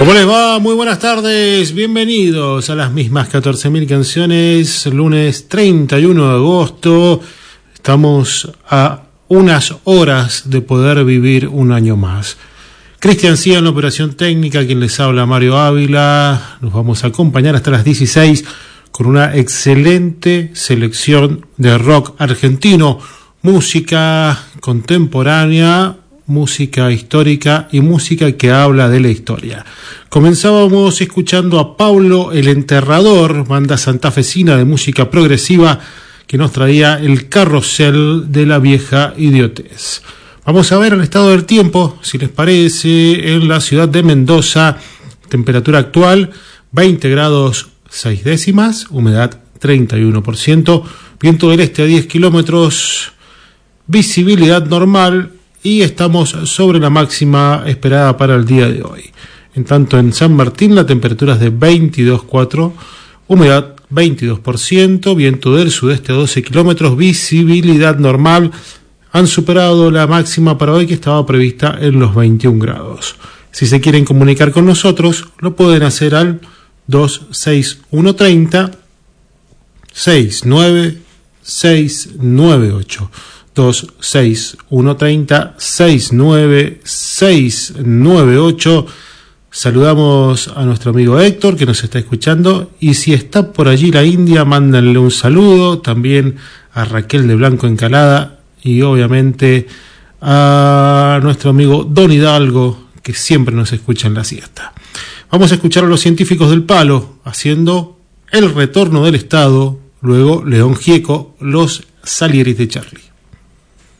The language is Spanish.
¿Cómo les va? Muy buenas tardes, bienvenidos a las mismas 14.000 canciones, lunes 31 de agosto, estamos a unas horas de poder vivir un año más. Cristian Cía en la operación técnica, quien les habla, Mario Ávila, nos vamos a acompañar hasta las 16 con una excelente selección de rock argentino, música contemporánea, música histórica y música que habla de la historia. Comenzábamos escuchando a Pablo el Enterrador, banda santafesina de música progresiva que nos traía el carrusel de la vieja idiotez. Vamos a ver el estado del tiempo, si les parece, en la ciudad de Mendoza. Temperatura actual 20 grados 6 décimas, humedad 31%, viento del este a 10 kilómetros, visibilidad normal, y estamos sobre la máxima esperada para el día de hoy. En tanto, en San Martín la temperatura es de 22,4, humedad 22%, viento del sudeste a 12 kilómetros, visibilidad normal. Han superado la máxima para hoy, que estaba prevista en los 21 grados. Si se quieren comunicar con nosotros, lo pueden hacer al 26130 69698. 26130 69698. Saludamos a nuestro amigo Héctor, que nos está escuchando, y si está por allí la India, mándenle un saludo, también a Raquel de Blanco Encalada, y obviamente a nuestro amigo Don Hidalgo, que siempre nos escucha en la siesta. Vamos a escuchar a los Científicos del Palo haciendo El Retorno del Estado, luego León Gieco, Los Salieris de Charlie.